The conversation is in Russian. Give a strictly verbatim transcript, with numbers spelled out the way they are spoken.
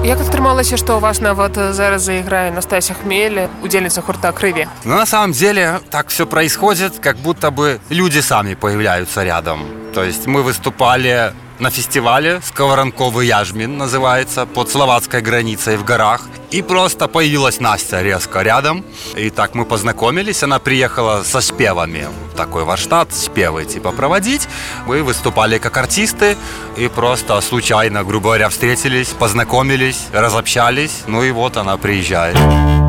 Як атрымалася, што у вас нават зараз заиграе Настасья Хмель, удельница хурта «Крыві»? Ну, на самом деле, так все происходит, как будто бы люди сами появляются рядом. То есть мы выступали на фестивале «Сковоронковый яжмин» называется, под словацкой границей в горах. И просто появилась Настя резко рядом. И так мы познакомились. Она приехала со спевами в такой Варштат, спевы типа проводить. Мы выступали как артисты. И просто случайно, грубо говоря, встретились, познакомились, разобщались. Ну и вот она приезжает.